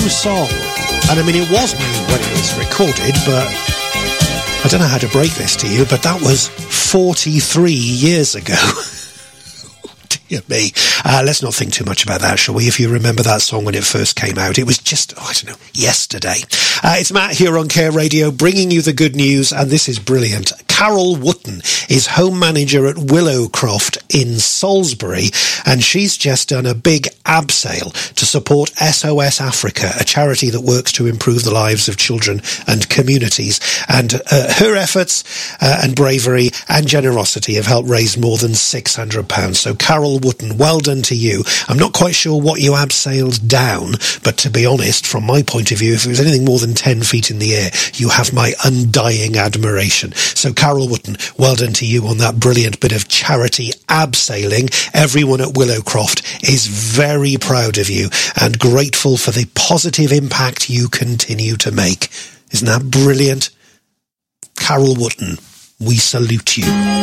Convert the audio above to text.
song. And I mean, it was me when it was recorded, but I don't know how to break this to you, but that was 43 years ago. Dear me. Let's not think too much about that, shall we? If you remember that song when it first came out, it was just, I don't know, yesterday. It's Matt here on Care Radio, bringing you the good news, and this is brilliant. Carol Wootton is home manager at Willowcroft in Salisbury, and she's just done a big abseil to support SOS Africa, a charity that works to improve the lives of children and communities. And her efforts and bravery and generosity have helped raise more than £600. So Carol Wootton, well done to you. I'm not quite sure what you abseiled down, but to be honest, from my point of view, if it was anything more than 10 feet in the air, you have my undying admiration. So Carol Wootton, well done to you on that brilliant bit of charity abseiling. Everyone at Willowcroft is very proud of you and grateful for the positive impact you continue to make. Isn't that brilliant? Carol Wootton, we salute you.